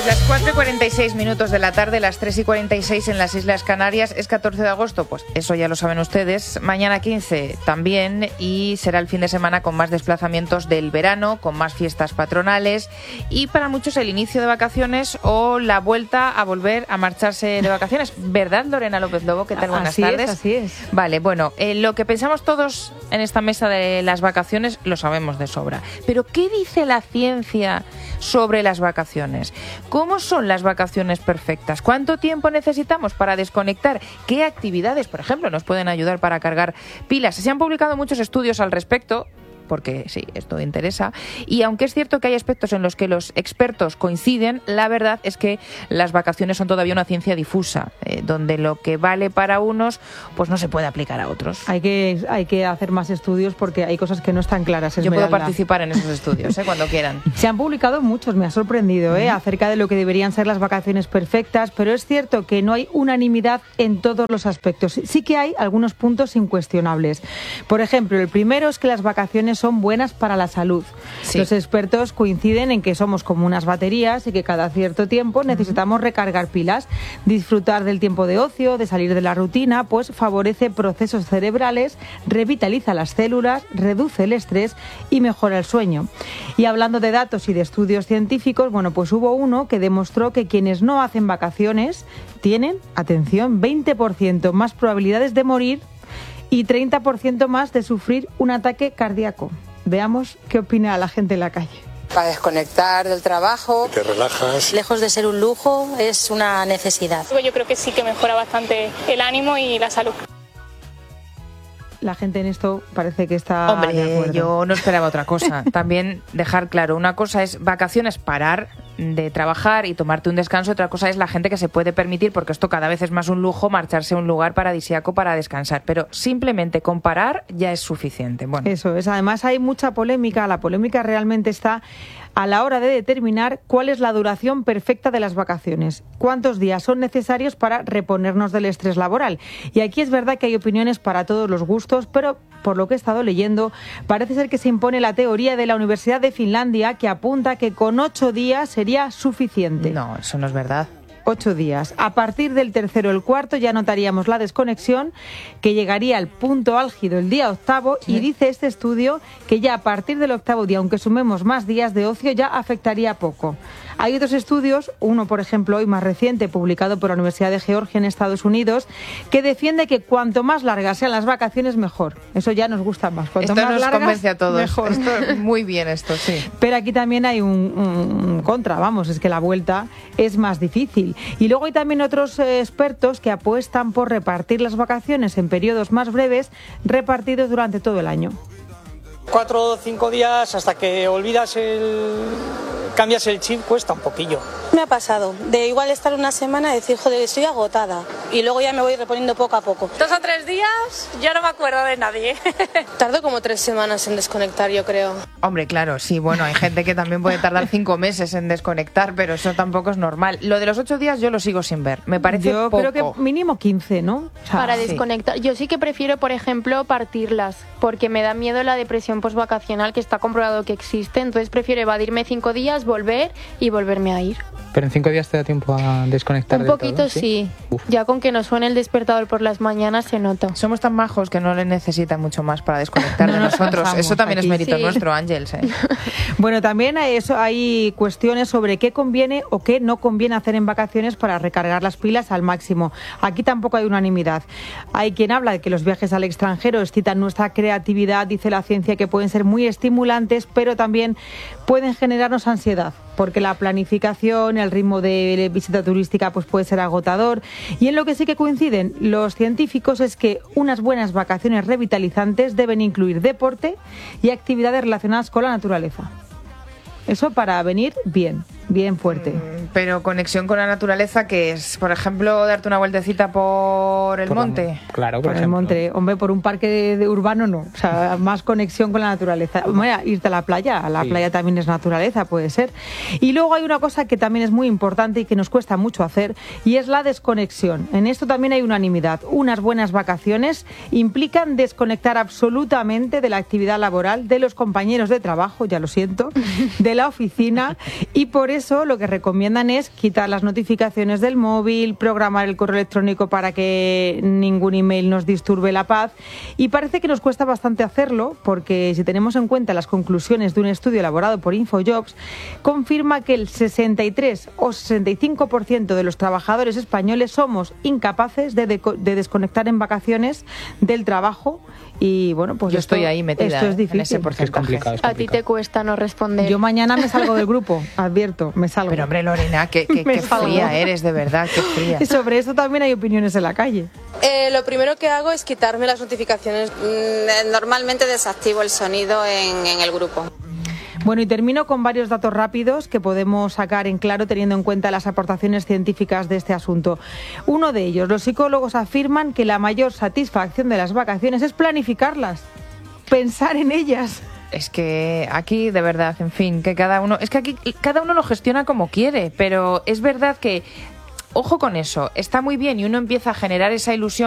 Las 4:46 de la tarde, las 3:46 en las Islas Canarias. Es 14 de agosto, pues eso ya lo saben ustedes. Mañana 15 también, y será el fin de semana con más desplazamientos del verano, con más fiestas patronales y para muchos el inicio de vacaciones o la vuelta a volver a marcharse de vacaciones. ¿Verdad, Lorena López Lobo? ¿Qué tal? Buenas tardes. Así es. Vale, bueno, lo que pensamos todos en esta mesa de las vacaciones lo sabemos de sobra. Pero ¿qué dice la ciencia sobre las vacaciones? ¿Cómo son las vacaciones perfectas? ¿Cuánto tiempo necesitamos para desconectar? ¿Qué actividades, por ejemplo, nos pueden ayudar para cargar pilas? Se han publicado muchos estudios al respecto, porque sí, esto interesa, y aunque es cierto que hay aspectos en los que los expertos coinciden, la verdad es que las vacaciones son todavía una ciencia difusa, donde lo que vale para unos pues no se puede aplicar a otros. Hay que hacer más estudios porque hay cosas que no están claras. Yo puedo participar en esos estudios, cuando quieran. Se han publicado muchos, me ha sorprendido, acerca de lo que deberían ser las vacaciones perfectas, pero es cierto que no hay unanimidad en todos los aspectos. Sí que hay algunos puntos incuestionables. Por ejemplo, el primero es que las vacaciones son buenas para la salud. Sí. Los expertos coinciden en que somos como unas baterías y que cada cierto tiempo necesitamos recargar pilas. Disfrutar del tiempo de ocio, de salir de la rutina, pues favorece procesos cerebrales, revitaliza las células, reduce el estrés y mejora el sueño. Y hablando de datos y de estudios científicos, bueno, pues hubo uno que demostró que quienes no hacen vacaciones tienen, atención, 20% más probabilidades de morir y 30% más de sufrir un ataque cardíaco. Veamos qué opina la gente en la calle. Para desconectar del trabajo. Te relajas. Lejos de ser un lujo, es una necesidad. Yo creo que sí que mejora bastante el ánimo y la salud. La gente en esto parece que está de acuerdo. Hombre, yo no esperaba otra cosa. También dejar claro, una cosa es vacaciones, parar de trabajar y tomarte un descanso, otra cosa es la gente que se puede permitir, porque esto cada vez es más un lujo, marcharse a un lugar paradisíaco para descansar, pero simplemente con parar ya es suficiente. Bueno. Eso es, además hay mucha polémica, la polémica realmente está a la hora de determinar cuál es la duración perfecta de las vacaciones, cuántos días son necesarios para reponernos del estrés laboral. Y aquí es verdad que hay opiniones para todos los gustos, pero por lo que he estado leyendo, parece ser que se impone la teoría de la Universidad de Finlandia, que apunta que con 8 días sería suficiente. No, eso no es verdad. 8 días. A partir del tercero o el cuarto ya notaríamos la desconexión, que llegaría al punto álgido el día 8, y dice este estudio que ya a partir del 8º día, aunque sumemos más días de ocio, ya afectaría poco. Hay otros estudios, uno por ejemplo hoy más reciente, publicado por la Universidad de Georgia en Estados Unidos, que defiende que cuanto más largas sean las vacaciones, mejor. Eso ya nos gusta más. Cuanto esto más nos largas, convence a todos. Mejor. Muy bien esto, sí. Pero aquí también hay un contra, vamos, es que la vuelta es más difícil. Y luego hay también otros expertos que apuestan por repartir las vacaciones en periodos más breves, repartidos durante todo el año. 4 o 5 días hasta que cambias el chip, cuesta un poquillo. Me ha pasado de igual estar una semana y decir, joder, estoy agotada, y luego ya me voy reponiendo poco a poco. 2 o 3 días, yo no me acuerdo de nadie. Tardo como 3 semanas en desconectar, yo creo. Hombre, claro, sí, bueno, hay gente que también puede tardar 5 meses en desconectar, pero eso tampoco es normal. Lo de los 8 días yo lo sigo sin ver, me parece yo poco. Creo que mínimo 15, ¿no? O sea, para desconectar. Yo sí que prefiero, por ejemplo, partirlas, porque me da miedo la depresión postvacacional, que está comprobado que existe, entonces prefiero evadirme 5 días, volver y volverme a ir. ¿Pero en 5 días te da tiempo a desconectar Un del poquito todo? sí. Ya con que nos suene el despertador por las mañanas se nota. Somos tan majos que no le necesita mucho más para desconectar de nosotros. Eso también es mérito nuestro, Ángels. Bueno, también hay cuestiones sobre qué conviene o qué no conviene hacer en vacaciones para recargar las pilas al máximo. Aquí tampoco hay unanimidad. Hay quien habla de que los viajes al extranjero excitan nuestra creatividad, dice la ciencia, que pueden ser muy estimulantes, pero también pueden generarnos ansiedad, porque la planificación, el ritmo de visita turística pues puede ser agotador. Y en lo que sí que coinciden los científicos es que unas buenas vacaciones revitalizantes deben incluir deporte y actividades relacionadas con la naturaleza. Eso para venir bien fuerte. Pero conexión con la naturaleza, que es, por ejemplo, darte una vueltecita por el monte. Claro, por el monte. Hombre, por un parque de urbano no. O sea, más conexión con la naturaleza. Bueno, irte a la playa. La playa también es naturaleza, puede ser. Y luego hay una cosa que también es muy importante y que nos cuesta mucho hacer, y es la desconexión. En esto también hay unanimidad. Unas buenas vacaciones implican desconectar absolutamente de la actividad laboral, de los compañeros de trabajo, ya lo siento, de la oficina, y por por eso lo que recomiendan es quitar las notificaciones del móvil, programar el correo electrónico para que ningún email nos disturbe la paz. Y parece que nos cuesta bastante hacerlo, porque si tenemos en cuenta las conclusiones de un estudio elaborado por InfoJobs, confirma que el 63 o 65% de los trabajadores españoles somos incapaces de desconectar en vacaciones del trabajo. Y bueno, pues yo estoy ahí metida, esto es difícil. en ese porcentaje. Es complicado. A ti te cuesta no responder. Yo mañana me salgo del grupo, advierto, me salgo. Pero hombre, Lorena, qué fría eres, de verdad, qué fría. Y sobre eso también hay opiniones en la calle. Lo primero que hago es quitarme las notificaciones. Normalmente desactivo el sonido en el grupo. Bueno, y termino con varios datos rápidos que podemos sacar en claro teniendo en cuenta las aportaciones científicas de este asunto. Uno de ellos, los psicólogos afirman que la mayor satisfacción de las vacaciones es planificarlas, pensar en ellas. Es que aquí, de verdad, en fin, que cada uno lo gestiona como quiere, pero es verdad que, ojo con eso, está muy bien y uno empieza a generar esa ilusión